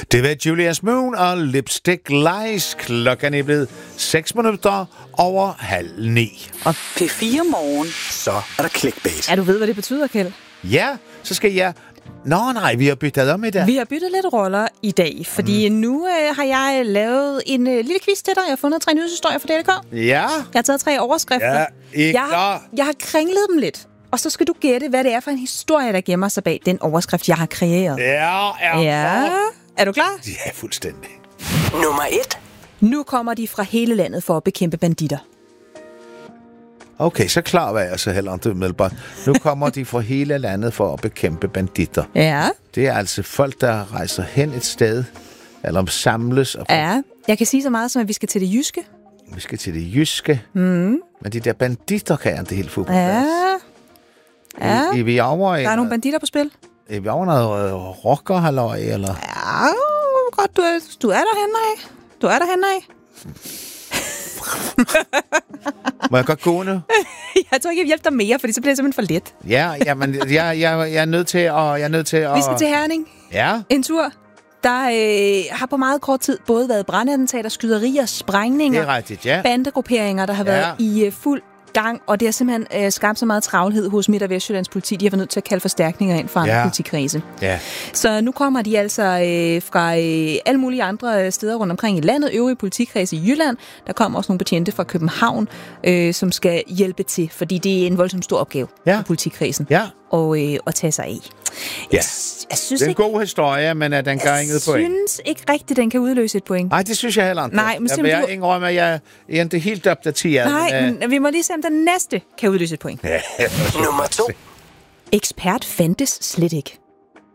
Det var Julius Moon og Lipstick Lies. Klokken er blevet 8:06. Og P4 Morgen, så er der clickbait. Ja, du ved, hvad det betyder, Kjeld. Ja, så skal jeg... Nej, vi har byttet om i dag. Vi har byttet lidt roller i dag, fordi nu har jeg lavet en lille quiz til dig. Jeg har fundet 3 nyhedshistorier fra DLK. Ja. Jeg har taget 3 overskrifter. Ja, jeg har kringlet dem lidt. Og så skal du gætte, hvad det er for en historie, der gemmer sig bag den overskrift, jeg har kreeret. Ja. Er du klar? Ja, fuldstændig. Nummer 1. Nu kommer de fra hele landet for at bekæmpe banditter. Okay, så klar var jeg så heller ikke umiddelbart. Nu kommer de fra hele landet for at bekæmpe banditter. Ja. Det er altså folk, der rejser hen et sted, eller samles. Og Ja, jeg kan sige så meget som, at vi skal til det jyske. Vi skal til det jyske. Men de der banditter kan jeg ikke helt få på plads. Ja. Er vi over i... Der er nogle banditter på spil. Er vi over noget rockerhalløj, eller? Ja, godt, du er derhen af. Du er derhen af. Må jeg godt gå nu? Jeg tror ikke, jeg vil hjælpe dig mere, fordi så bliver det simpelthen for let. Ja, men jeg er nødt til at... Vi skal til Herning. Ja. En tur. Der har på meget kort tid både været brandattentater, skyderier, sprængninger, Det er rigtigt, ja. bandegrupperinger, der har været i fuld gang, og det har simpelthen skabt så meget travlhed hos Midt- og Vestjyllands politi. De har været nødt til at kalde forstærkninger ind fra andre politikredse. Ja. Så nu kommer de altså fra alle mulige andre steder rundt omkring i landet, øvrige politikredse i Jylland. Der kommer også nogle betjente fra København, som skal hjælpe til, fordi det er en voldsomt stor opgave for politikredsen at tage sig af. Ja. Jeg synes det er en ikke, god historie, men den gør inget point. Jeg synes ikke rigtigt, den kan udløse et point. Nej, det synes jeg heller ikke. Nej, men jeg indrømmer, at jeg er ikke helt opdateret. Nej, men vi må lige se, om den næste kan udløse et point. Ja. Nummer 2. Ekspert fandtes slet ikke.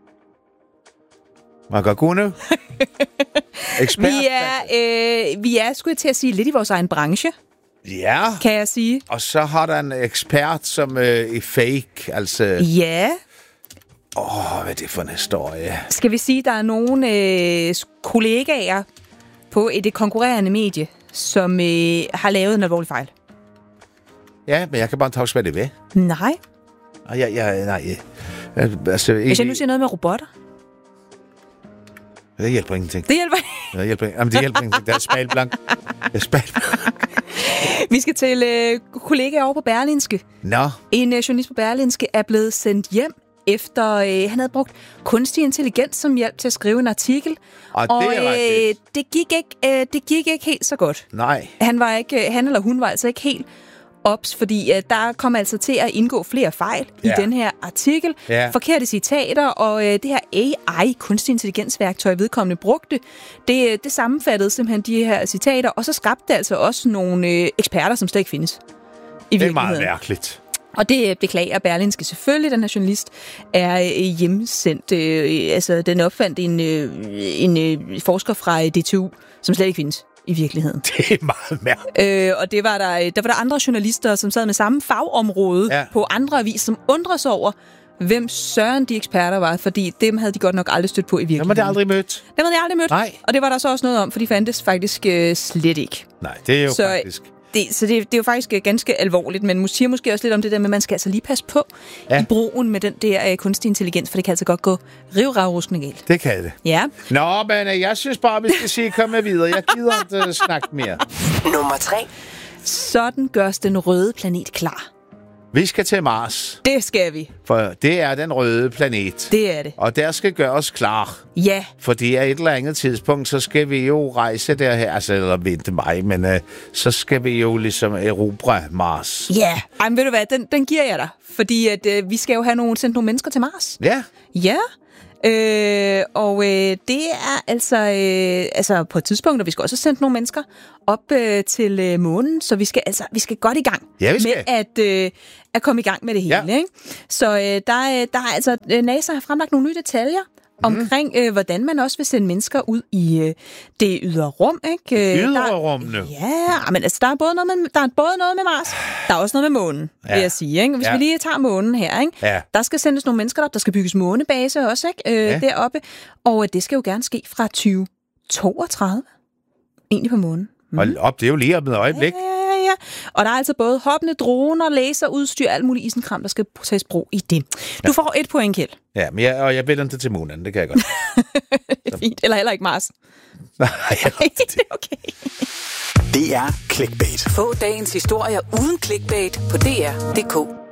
Man kan gå nu. Ekspert. Vi er, skulle jeg til at sige, lidt i vores egen branche, Ja. kan jeg sige. Og så har der en ekspert, som er fake, altså... Ja. hvad er det for en historie? Skal vi sige, der er nogle kollegaer på et konkurrerende medie, som har lavet en alvorlig fejl? Ja, men jeg kan bare ikke huske, hvad det vil. Nej. Nej. Altså, Hvis jeg nu siger noget med robotter? Det hjælper ingenting. Det hjælper Jamen, det hjælper ingenting. Det er spejlblank. Vi skal til kollegaer over på Berlingske. Nå. En journalist på Berlingske er blevet sendt hjem, efter han havde brugt kunstig intelligens som hjælp til at skrive en artikel. Og det gik ikke helt så godt. Nej. Han eller hun var altså ikke helt ops, fordi der kom altså til at indgå flere fejl i den her artikel. Ja. Forkerte citater, og det her AI, kunstig intelligensværktøj, vedkommende brugte, det sammenfattede simpelthen de her citater, og så skabte det altså også nogle eksperter, som slet ikke findes i virkeligheden. Det er meget mærkeligt. Og det beklager Berlingske selvfølgelig. Den her journalist er hjemsendt. Altså, den opfandt en forsker fra DTU, som slet ikke findes i virkeligheden. Det er meget mærkeligt. Og der var der andre journalister, som sad med samme fagområde på andre aviser, som undrede sig over, hvem søren de eksperter var, fordi dem havde de godt nok aldrig stødt på i virkeligheden. Dem havde de aldrig mødt. Nej. Og det var der så også noget om, for de fandtes faktisk slet ikke. Nej, det er jo faktisk... Det er jo faktisk ganske alvorligt, men siger måske også lidt om det der med, at man skal altså lige passe på i brugen med den der kunstig intelligens, for det kan altså godt gå rivravruskende galt. Det kan det. Ja. Nå, men jeg synes bare, vi skal sige, kom med videre. Jeg gider ikke snakke mere. Nummer 3. Sådan gørs den røde planet klar. Vi skal til Mars. Det skal vi. For det er den røde planet. Det er det. Og der skal gøres klar. Ja. Fordi af et eller andet tidspunkt, så skal vi jo rejse derher. Altså, eller vente mig, men så skal vi jo ligesom erobre Mars. Ja. Ej, men ved du hvad, den giver jeg dig. Fordi at, vi skal jo have sendt nogle mennesker til Mars. Ja. Ja. Det er altså på et tidspunkt, og vi skal også sende nogle mennesker op til månen, så vi skal godt i gang med at komme i gang med det hele. Ja. Ikke? Så NASA har fremlagt nogle nye detaljer omkring, hvordan man også vil sende mennesker ud i det ydre rum. Ikke? Ydre rum nu? Ja, men altså, der er både noget med Mars, der er også noget med månen, vil jeg sige. Ikke? Hvis vi lige tager månen her, ikke? Der skal sendes nogle mennesker op, der skal bygges månebase også, ikke? Deroppe. Og det skal jo gerne ske fra 2032, egentlig på månen. Hold op, det er jo lige om et øjeblik. ja. Og der er altså både hoppende droner, laserudstyr, alt muligt isenkram, der skal tages brug i det. Du får 1 point, Kjeld. Ja, men jeg vil ikke til månen, det kan jeg godt. Det er fint. Eller heller ikke Mars. Nej, det er okay. Det er Clickbait. Få dagens historier uden clickbait på dr.dk.